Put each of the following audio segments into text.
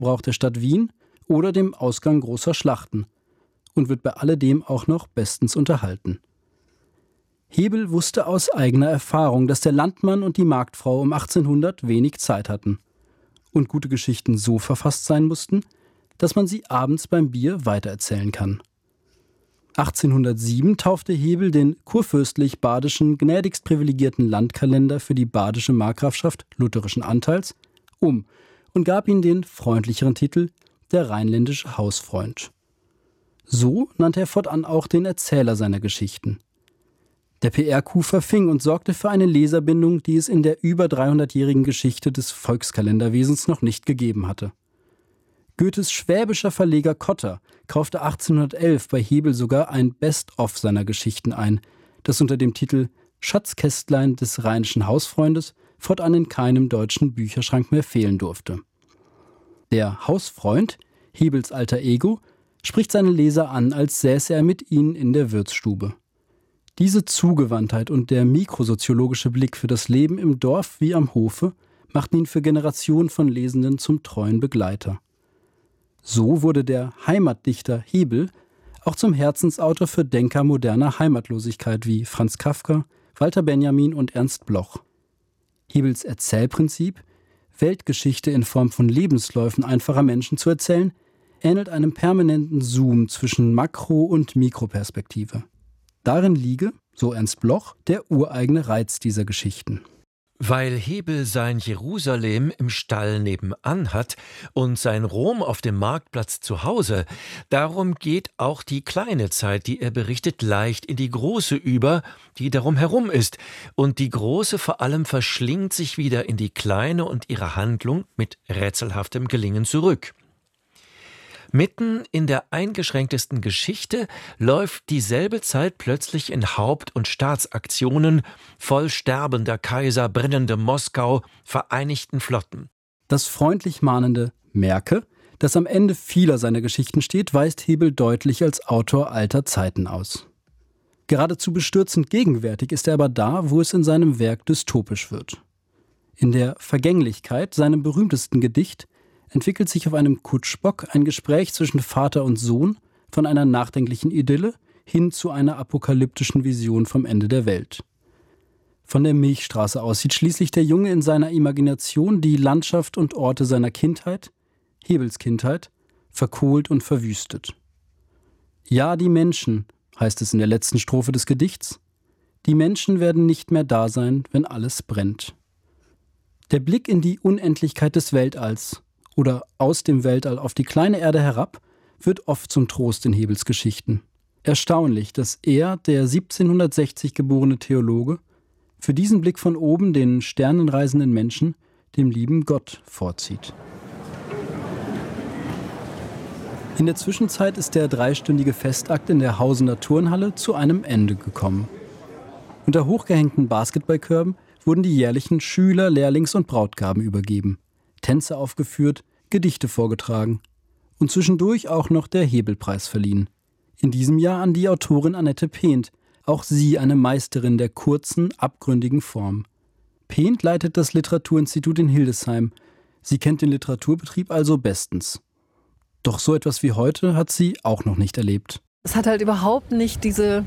Machtbrauch der Stadt Wien oder dem Ausgang großer Schlachten und wird bei alledem auch noch bestens unterhalten. Hebel wusste aus eigener Erfahrung, dass der Landmann und die Marktfrau um 1800 wenig Zeit hatten und gute Geschichten so verfasst sein mussten, dass man sie abends beim Bier weitererzählen kann. 1807 taufte Hebel den kurfürstlich-badischen gnädigst privilegierten Landkalender für die badische Markgrafschaft lutherischen Anteils um und gab ihm den freundlicheren Titel Der rheinländische Hausfreund. So nannte er fortan auch den Erzähler seiner Geschichten. Der PR-Coup verfing und sorgte für eine Leserbindung, die es in der über 300-jährigen Geschichte des Volkskalenderwesens noch nicht gegeben hatte. Goethes schwäbischer Verleger Cotter kaufte 1811 bei Hebel sogar ein Best-of seiner Geschichten ein, das unter dem Titel Schatzkästlein des rheinischen Hausfreundes fortan in keinem deutschen Bücherschrank mehr fehlen durfte. Der Hausfreund, Hebels alter Ego, spricht seine Leser an, als säße er mit ihnen in der Wirtsstube. Diese Zugewandtheit und der mikrosoziologische Blick für das Leben im Dorf wie am Hofe machten ihn für Generationen von Lesenden zum treuen Begleiter. So wurde der Heimatdichter Hebel auch zum Herzensautor für Denker moderner Heimatlosigkeit wie Franz Kafka, Walter Benjamin und Ernst Bloch. Hebels Erzählprinzip, Weltgeschichte in Form von Lebensläufen einfacher Menschen zu erzählen, ähnelt einem permanenten Zoom zwischen Makro- und Mikroperspektive. Darin liege, so Ernst Bloch, der ureigene Reiz dieser Geschichten. Weil Hebel sein Jerusalem im Stall nebenan hat und sein Rom auf dem Marktplatz zu Hause, darum geht auch die kleine Zeit, die er berichtet, leicht in die große über, die darum herum ist. Und die große vor allem verschlingt sich wieder in die kleine und ihre Handlung mit rätselhaftem Gelingen zurück. Mitten in der eingeschränktesten Geschichte läuft dieselbe Zeit plötzlich in Haupt- und Staatsaktionen, voll sterbender Kaiser, brennendem Moskau, vereinigten Flotten. Das freundlich mahnende Merke, das am Ende vieler seiner Geschichten steht, weist Hebel deutlich als Autor alter Zeiten aus. Geradezu bestürzend gegenwärtig ist er aber da, wo es in seinem Werk dystopisch wird. In der Vergänglichkeit, seinem berühmtesten Gedicht, entwickelt sich auf einem Kutschbock ein Gespräch zwischen Vater und Sohn von einer nachdenklichen Idylle hin zu einer apokalyptischen Vision vom Ende der Welt. Von der Milchstraße aus sieht schließlich der Junge in seiner Imagination die Landschaft und Orte seiner Kindheit, Hebels Kindheit, verkohlt und verwüstet. Ja, die Menschen, heißt es in der letzten Strophe des Gedichts, die Menschen werden nicht mehr da sein, wenn alles brennt. Der Blick in die Unendlichkeit des Weltalls oder aus dem Weltall auf die kleine Erde herab, wird oft zum Trost in Hebels Geschichten. Erstaunlich, dass er, der 1760 geborene Theologe, für diesen Blick von oben den sternenreisenden Menschen dem lieben Gott vorzieht. In der Zwischenzeit ist der 3-stündige Festakt in der Hausener Turnhalle zu einem Ende gekommen. Unter hochgehängten Basketballkörben wurden die jährlichen Schüler-, Lehrlings- und Brautgaben übergeben. Tänze aufgeführt, Gedichte vorgetragen und zwischendurch auch noch der Hebelpreis verliehen. In diesem Jahr an die Autorin Annette Pehnt, auch sie eine Meisterin der kurzen, abgründigen Form. Pehnt leitet das Literaturinstitut in Hildesheim. Sie kennt den Literaturbetrieb also bestens. Doch so etwas wie heute hat sie auch noch nicht erlebt. Es hat halt überhaupt nicht diese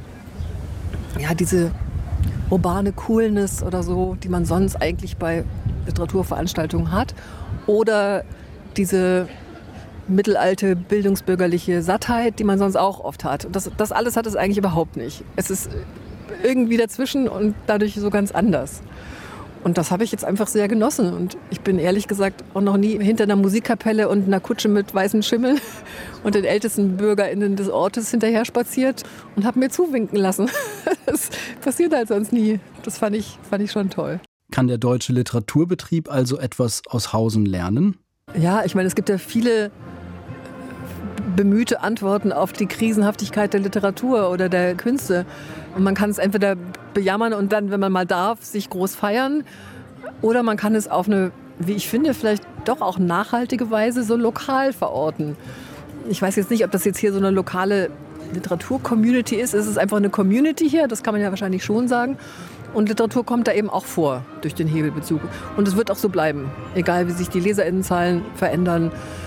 urbane Coolness oder so, die man sonst eigentlich bei Literaturveranstaltungen hat. Oder diese mittelalte bildungsbürgerliche Sattheit, die man sonst auch oft hat. Und das alles hat es eigentlich überhaupt nicht. Es ist irgendwie dazwischen und dadurch so ganz anders. Und das habe ich jetzt einfach sehr genossen. Und ich bin ehrlich gesagt auch noch nie hinter einer Musikkapelle und einer Kutsche mit weißen Schimmeln und den ältesten BürgerInnen des Ortes hinterher spaziert und habe mir zuwinken lassen. Das passiert halt sonst nie. Das fand ich schon toll. Kann der deutsche Literaturbetrieb also etwas aus Hausen lernen? Ja, ich meine, es gibt ja viele bemühte Antworten auf die Krisenhaftigkeit der Literatur oder der Künste. Und man kann es entweder bejammern und dann, wenn man mal darf, sich groß feiern. Oder man kann es auf eine, wie ich finde, vielleicht doch auch nachhaltige Weise so lokal verorten. Ich weiß jetzt nicht, ob das jetzt hier so eine lokale Literatur-Community ist. Es ist einfach eine Community hier, das kann man ja wahrscheinlich schon sagen. Und Literatur kommt da eben auch vor durch den Hebelbezug. Und es wird auch so bleiben, egal wie sich die LeserInnenzahlen verändern.